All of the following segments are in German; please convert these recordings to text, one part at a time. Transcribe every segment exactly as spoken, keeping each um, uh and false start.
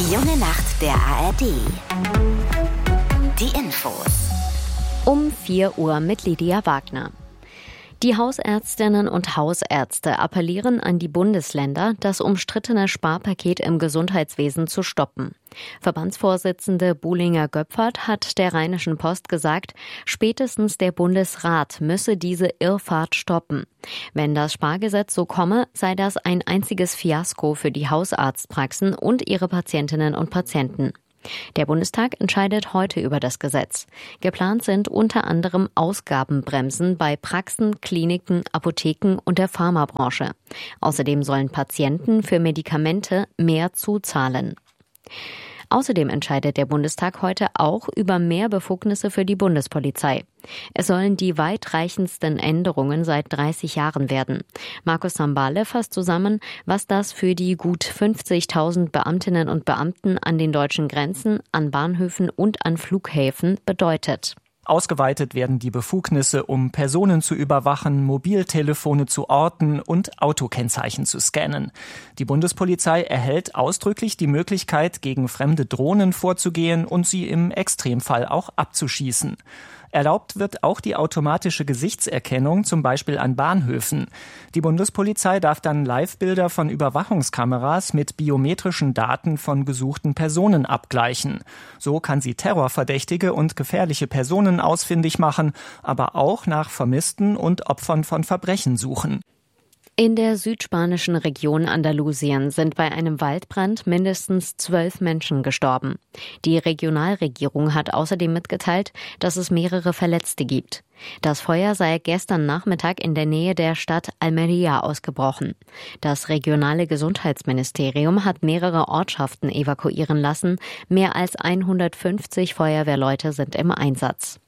Die junge Nacht der A R D. Die Infos. Um vier Uhr mit Lydia Wagner. Die Hausärztinnen und Hausärzte appellieren an die Bundesländer, das umstrittene Sparpaket im Gesundheitswesen zu stoppen. Verbandsvorsitzende Buhlinger-Göpfert hat der Rheinischen Post gesagt, spätestens der Bundesrat müsse diese Irrfahrt stoppen. Wenn das Spargesetz so komme, sei das ein einziges Fiasko für die Hausarztpraxen und ihre Patientinnen und Patienten. Der Bundestag entscheidet heute über das Gesetz. Geplant sind unter anderem Ausgabenbremsen bei Praxen, Kliniken, Apotheken und der Pharmabranche. Außerdem sollen Patienten für Medikamente mehr zuzahlen. Außerdem entscheidet der Bundestag heute auch über mehr Befugnisse für die Bundespolizei. Es sollen die weitreichendsten Änderungen seit dreißig Jahren werden. Markus Sambale fasst zusammen, was das für die gut fünfzigtausend Beamtinnen und Beamten an den deutschen Grenzen, an Bahnhöfen und an Flughäfen bedeutet. Ausgeweitet werden die Befugnisse, um Personen zu überwachen, Mobiltelefone zu orten und Autokennzeichen zu scannen. Die Bundespolizei erhält ausdrücklich die Möglichkeit, gegen fremde Drohnen vorzugehen und sie im Extremfall auch abzuschießen. Erlaubt wird auch die automatische Gesichtserkennung, zum Beispiel an Bahnhöfen. Die Bundespolizei darf dann Live-Bilder von Überwachungskameras mit biometrischen Daten von gesuchten Personen abgleichen. So kann sie Terrorverdächtige und gefährliche Personen ausfindig machen, aber auch nach Vermissten und Opfern von Verbrechen suchen. In der südspanischen Region Andalusien sind bei einem Waldbrand mindestens zwölf Menschen gestorben. Die Regionalregierung hat außerdem mitgeteilt, dass es mehrere Verletzte gibt. Das Feuer sei gestern Nachmittag in der Nähe der Stadt Almería ausgebrochen. Das regionale Gesundheitsministerium hat mehrere Ortschaften evakuieren lassen. Mehr als hundertfünfzig Feuerwehrleute sind im Einsatz.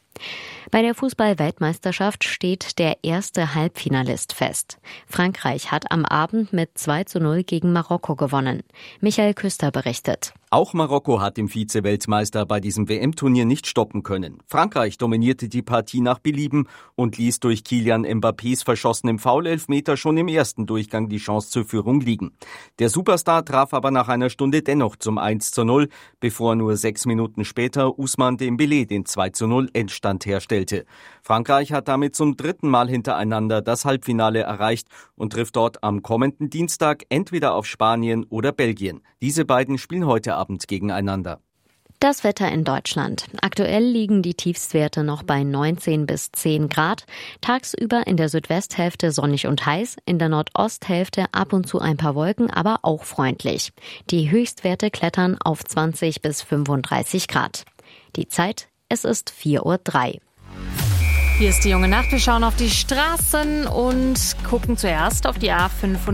Bei der Fußball-Weltmeisterschaft steht der erste Halbfinalist fest. Frankreich hat am Abend mit zwei zu null gegen Marokko gewonnen. Michael Küster berichtet. Auch Marokko hat den Vize-Weltmeister bei diesem W M-Turnier nicht stoppen können. Frankreich dominierte die Partie nach Belieben und ließ durch Kylian Mbappés verschossenem Foul-Elfmeter schon im ersten Durchgang die Chance zur Führung liegen. Der Superstar traf aber nach einer Stunde dennoch zum eins zu null, bevor nur sechs Minuten später Ousmane Dembélé den zwei zu null Endstand herstellte. Frankreich hat damit zum dritten Mal hintereinander das Halbfinale erreicht und trifft dort am kommenden Dienstag entweder auf Spanien oder Belgien. Diese beiden spielen heute Abend gegeneinander. Das Wetter in Deutschland. Aktuell liegen die Tiefstwerte noch bei neunzehn bis zehn Grad. Tagsüber in der Südwesthälfte sonnig und heiß, in der Nordosthälfte ab und zu ein paar Wolken, aber auch freundlich. Die Höchstwerte klettern auf zwanzig bis fünfunddreißig Grad. Die Zeit, es ist vier Uhr drei. Hier ist die junge Nacht. Wir schauen auf die Straßen und gucken zuerst auf die A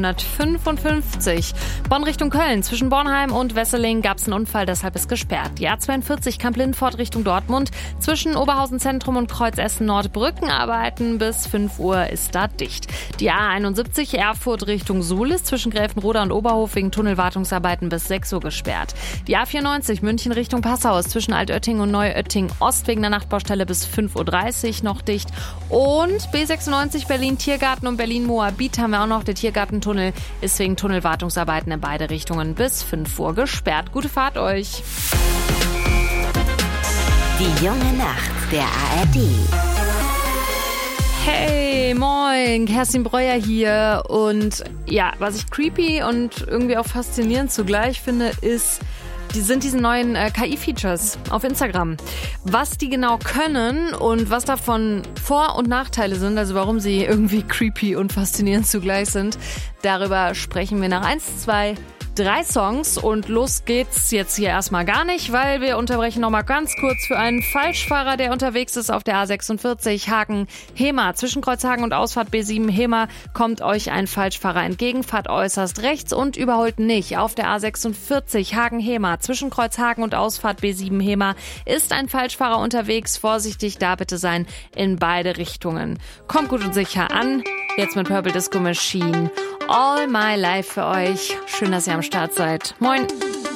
fünfhundertfünfundfünfzig. Bonn Richtung Köln. Zwischen Bornheim und Wesseling gab es einen Unfall, deshalb ist gesperrt. Die A zweiundvierzig Kamp-Lindfort Richtung Dortmund. Zwischen Oberhausen Zentrum und Kreuz Essen Nord Brückenarbeiten bis fünf Uhr ist da dicht. Die A einundsiebzig Erfurt Richtung Suhl ist zwischen Gräfenroda und Oberhof wegen Tunnelwartungsarbeiten bis sechs Uhr gesperrt. Die A vierundneunzig München Richtung Passau ist zwischen Altötting und Neuötting Ost wegen der Nachtbaustelle bis fünf Uhr dreißig noch dicht. Und B sechsundneunzig Berlin Tiergarten und Berlin Moabit haben wir auch noch. Der Tiergartentunnel ist wegen Tunnelwartungsarbeiten in beide Richtungen bis fünf Uhr gesperrt. Gute Fahrt euch. Die junge Nacht der A R D. Hey, moin, Kerstin Breuer hier. Und ja, was ich creepy und irgendwie auch faszinierend zugleich finde, ist, die sind diese neuen äh, K I-Features auf Instagram. Was die genau können und was davon Vor- und Nachteile sind, also warum sie irgendwie creepy und faszinierend zugleich sind, darüber sprechen wir nach eins, zwei, drei Songs und los geht's jetzt hier erstmal gar nicht, weil wir unterbrechen nochmal ganz kurz für einen Falschfahrer, der unterwegs ist auf der A sechsundvierzig Hagen-Hema. Zwischen Kreuzhagen und Ausfahrt B sieben Hema kommt euch ein Falschfahrer entgegen, fahrt äußerst rechts und überholt nicht. Auf der A sechsundvierzig Hagen-Hema zwischen Kreuzhagen und Ausfahrt B sieben Hema ist ein Falschfahrer unterwegs. Vorsichtig da bitte sein in beide Richtungen. Kommt gut und sicher an. Jetzt mit Purple Disco Machine. All My Life für euch. Schön, dass ihr am Start seid. Moin.